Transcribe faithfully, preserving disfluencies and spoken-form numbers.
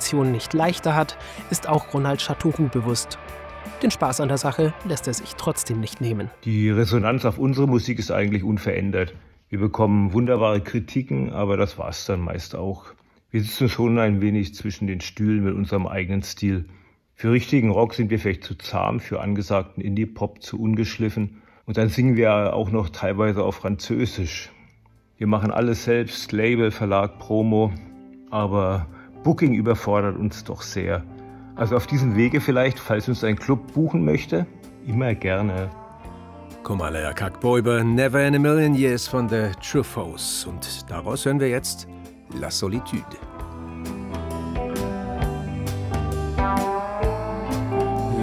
Situation nicht leichter hat, ist auch Ronald Chateauroux bewusst. Den Spaß an der Sache lässt er sich trotzdem nicht nehmen. Die Resonanz auf unsere Musik ist eigentlich unverändert. Wir bekommen wunderbare Kritiken, aber das war's dann meist auch. Wir sitzen schon ein wenig zwischen den Stühlen mit unserem eigenen Stil. Für richtigen Rock sind wir vielleicht zu zahm, für angesagten Indie-Pop zu ungeschliffen. Und dann singen wir auch noch teilweise auf Französisch. Wir machen alles selbst, Label, Verlag, Promo, aber Booking überfordert uns doch sehr. Also auf diesem Wege vielleicht, falls uns ein Club buchen möchte, immer gerne. Kumalaya Kakboiber, Never in a Million Years von The Truffos. Und daraus hören wir jetzt La Solitude.